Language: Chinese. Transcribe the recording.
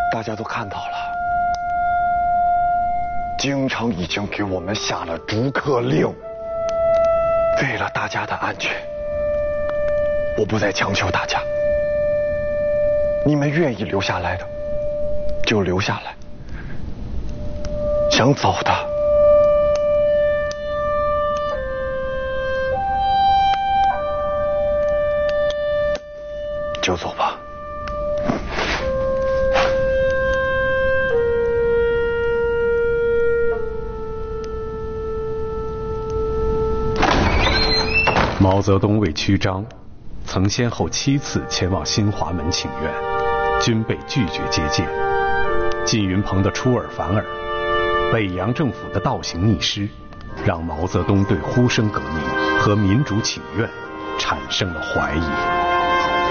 大家都看到了，京城已经给我们下了逐客令。为了大家的安全，我不再强求大家。你们愿意留下来的就留下来，想走的就走吧。 毛泽东为曲张，曾先后7次前往新华门请愿，均被拒绝接见。靳云鹏的出尔反尔，北洋政府的倒行逆施，让毛泽东对呼声革命和民主请愿产生了怀疑。